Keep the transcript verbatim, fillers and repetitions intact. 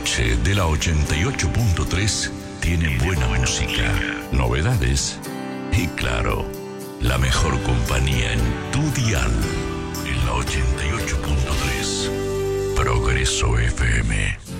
noche de la ochenta y ocho punto tres tiene buena música, novedades y, claro, la mejor compañía en tu dial. En la ochenta y ocho punto tres, Progreso F M.